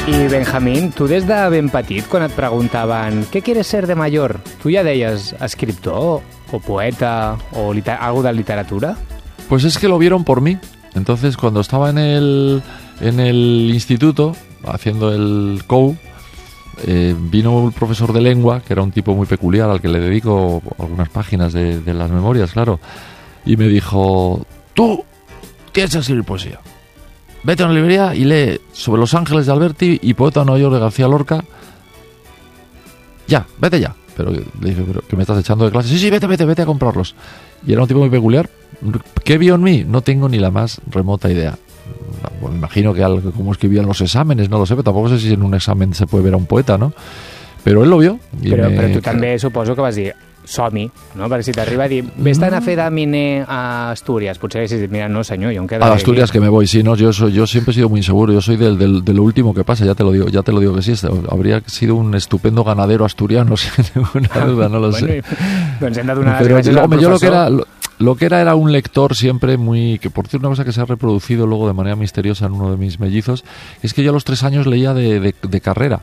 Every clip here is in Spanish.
I Benjamín, tu des de ben petit, quan et preguntaven ¿qué quieres ser de mayor? Tu ja deies escriptor o poeta o algo de literatura? Pues es que lo vieron por mí. Entonces, cuando estaba en el instituto, haciendo el COU, vino el profesor de lengua, que era un tipo muy peculiar, al que le dedico algunas páginas de las memorias, claro, y me dijo, tú tienes que escribir poesía. Vete a una librería y lee sobre Los Ángeles de Alberti y Poeta de Nueva York de García Lorca. Ya, vete ya. Pero le dije, ¿pero qué me estás echando de clase? Sí, vete a comprarlos. Y era un tipo muy peculiar. ¿Qué vio en mí? No tengo ni la más remota idea. Bueno, me imagino que algo como escribían los exámenes, no lo sé, pero tampoco sé si en un examen se puede ver a un poeta, ¿no? Pero él lo vio. Però tu també suposo que vas dir som-hi, no? Perquè si t'arriba a dir vés a fer de miner a Astúries, potser haguessis dit, mira, no senyor, jo em quedaré a Asturias aquí. Que me voy, sí, no, yo siempre he sido muy inseguro, yo soy de lo último que pasa, ya te lo digo que sí, habría sido un estupendo ganadero asturiano, sin ninguna duda, no lo sé. Doncs hem de donar les gràcies al professor. Lo que era un lector siempre muy... Que por decir una cosa que se ha reproducido luego de manera misteriosa en uno de mis mellizos, es que yo a los 3 años leía de carrera.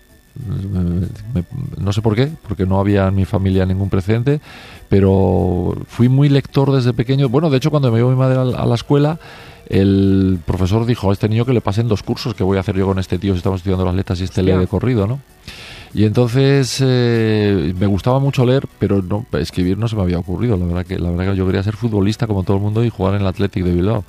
No sé por qué, porque no había en mi familia ningún precedente, pero fui muy lector desde pequeño. Bueno, de hecho, cuando me iba mi madre a la escuela, el profesor dijo a este niño que le pasen 2 cursos, que voy a hacer yo con este tío si estamos estudiando las letras y este lee de corrido, ¿no? Y entonces me gustaba mucho leer, pero no, escribir no se me había ocurrido. La verdad que yo quería ser futbolista como todo el mundo y jugar en el Athletic de Bilbao.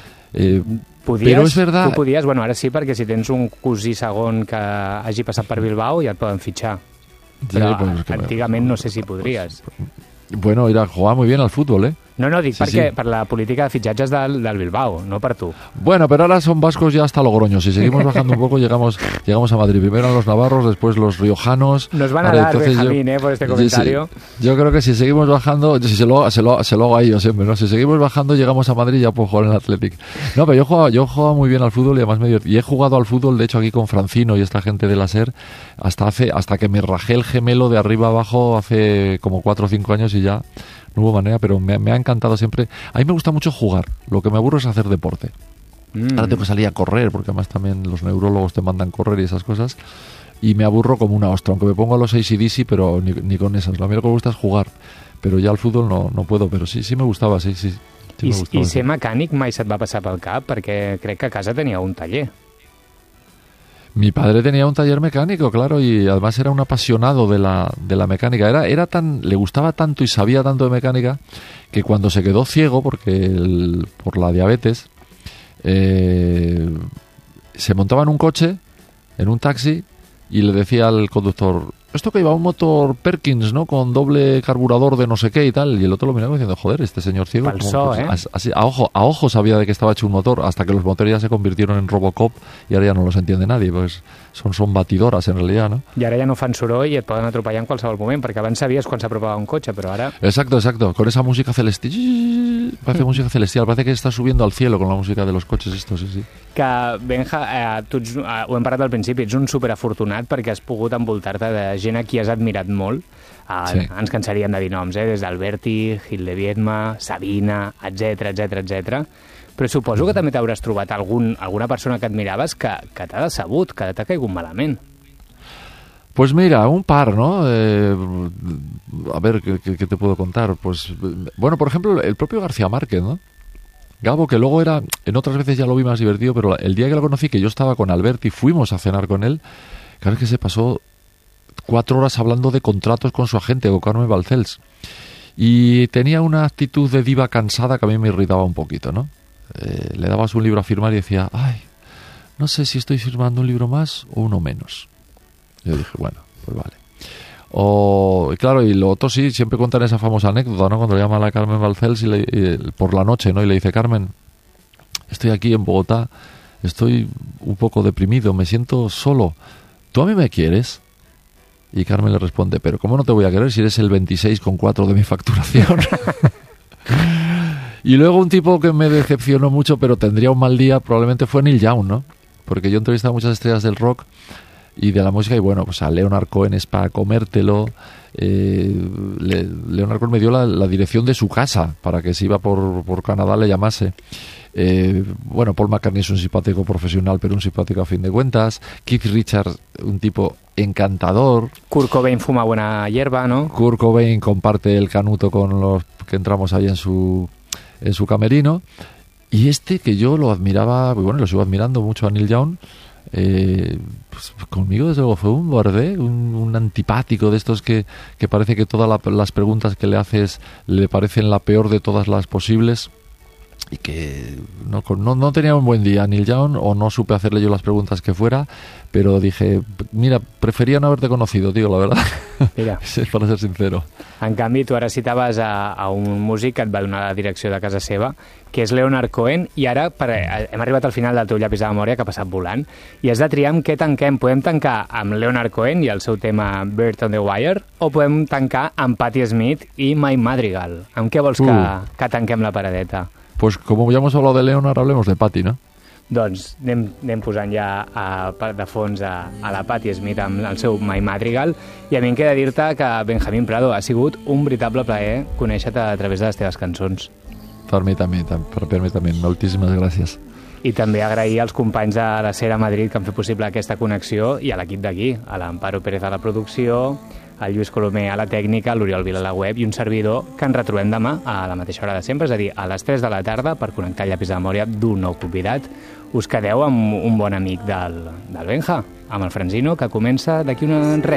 Però és verdad... Tu podies, bueno, ara sí, perquè si tens un cosí segon que hagi passat per Bilbao ja et poden fitxar. Però sí, pues, antigament no sé si podries. Bueno, jugaba muy bien al fútbol, ¿eh? No, dic sí, perquè per la política de fitxatges del Bilbao, no per tu. Bueno, pero ahora son vascos ya hasta Logroño. Si seguimos bajando un poco, llegamos a Madrid. Primero eran los navarros, después los riojanos. Nos van a dar, Benjamín, por este comentario. Yo creo que si seguimos bajando, si se lo hago a ellos siempre, ¿no? Si seguimos bajando, llegamos a Madrid y ya puedo jugar en el Athletic. No, pero yo jugaba muy bien al fútbol y además y he jugado al fútbol, de hecho, aquí con Francino y esta gente de la SER, hasta que me rajé el gemelo de arriba abajo hace como 4 o 5 años y ya no hubo manera, pero me ha encantado siempre. A mí me gusta mucho jugar, lo que me aburro es hacer deporte. Ahora tengo que salir a correr, porque además también los neurólogos te mandan correr y esas cosas, y me aburro como una ostra, aunque me pongo a los AC/DC, pero ni con esas. Lo mío que me gusta es jugar, pero ya al fútbol no puedo, pero sí me gustaba, sí me gustaba. I ser mecànic mai se't va passar pel cap? Perquè crec que a casa tenia un taller. Mi padre tenía un taller mecánico, claro, y además era un apasionado de la mecánica. Le gustaba tanto y sabía tanto de mecánica que cuando se quedó ciego, por la diabetes, se montaba en un coche, en un taxi, y le decía al conductor, esto que iba un motor Perkins, ¿no? Con doble carburador de no sé qué y tal. Y el otro lo miraba diciendo, joder, este señor ciego. Falsó, así, a ojo sabía de que estaba hecho un motor, hasta que los motores ya se convirtieron en Robocop y ahora ya no los entiende nadie, pues son batidoras en realidad, ¿no? I ara ja no fan soroll i et poden atropellar en qualsevol moment, perquè abans sabies quan s'apropava un cotxe, però ara... Exacto, con esa música celestial. Parece música celestial, parece que está subiendo al cielo con la música de los coches estos, sí. Que, Benja, tu ho hem parlat al principi, ets un superafortunat perquè has pogut envoltar-te de gent a qui has admirat molt. Sí. Ens cansaríem de dir noms, des d'Alberti, Gil de Viedma, Sabina, etc. Però suposo que també t'hauràs trobat alguna persona que admiraves que t'ha decebut, que t'ha caigut malament. Pues mira, un par, ¿no? A ver, ¿qué te puedo contar? Pues, bueno, por ejemplo, el propio García Márquez, ¿no? Gabo, que luego en otras veces ya lo vi más divertido, pero el día que lo conocí, que yo estaba con Alberti, fuimos a cenar con él, claro que se pasó 4 horas hablando de contratos con su agente, con Carmen Balcells. Y tenía una actitud de diva cansada que a mí me irritaba un poquito, ¿no? Le dabas un libro a firmar y decía, ay, no sé si estoy firmando un libro más o uno menos. Yo dije, bueno, pues vale. Claro, y lo otro sí, siempre cuentan esa famosa anécdota, ¿no? Cuando le llama a la Carmen Balcells por la noche, ¿no? Y le dice, Carmen, estoy aquí en Bogotá, estoy un poco deprimido, me siento solo. ¿Tú a mí me quieres? Y Carmen le responde, pero ¿cómo no te voy a querer si eres el 26,4 de mi facturación? Y luego un tipo que me decepcionó mucho, pero tendría un mal día, probablemente fue Neil Young, ¿no? Porque yo he entrevistado a muchas estrellas del rock y de la música, y bueno, pues a Leonard Cohen es para comértelo. Leonard Cohen me dio la dirección de su casa para que si iba por Canadá le llamase. Bueno, Paul McCartney es un simpático profesional, pero un simpático a fin de cuentas. Keith Richards, un tipo encantador. Kurt Cobain fuma buena hierba, ¿no? Kurt Cobain comparte el canuto con los que entramos ahí en su camerino. Y que yo lo admiraba, bueno, lo sigo admirando mucho a Neil Young, pues conmigo desde luego fue un bordé, un antipático de estos que parece que todas las preguntas que le haces le parecen la peor de todas las posibles, y que no tenía un buen día Neil Young, o no supe hacerle yo las preguntas que fuera, pero dije, mira, prefería no haberte conocido, tío, la verdad. Mira. Para ser sincero. En canvi, tu ara citaves a un músic que et va donar la direcció de casa seva, que és Leonard Cohen, i ara hem arribat al final del teu llapis de memòria, que ha passat volant, i has de triar amb què tanquem. Podem tancar amb Leonard Cohen i el seu tema Bird on the Wire, o podem tancar amb Patti Smith i My Madrigal. Amb què vols que tanquem la paradeta? Pues como ya hemos hablado de Leonard, hablemos de Patti, ¿no? Doncs anem posant ja de fons a la Patti Smith amb el seu My Madrigal, i a mi em queda dir-te que, Benjamín Prado, ha sigut un veritable plaer conèixer-te a través de les teves cançons. Per mi també, moltíssimes gràcies. I també agrair als companys de la Sera Madrid que han fet possible aquesta connexió, i a l'equip d'aquí, a l'Amparo Pérez a la producció, el Lluís Colomer a la tècnica, l'Oriol Vila a la web, i un servidor que ens retrobem demà a la mateixa hora de sempre, és a dir, a les 3 de la tarda, per connectar el llapis de memòria d'un nou convidat. Us quedeu amb un bon amic del Benja, amb el Franzino, que comença d'aquí un res.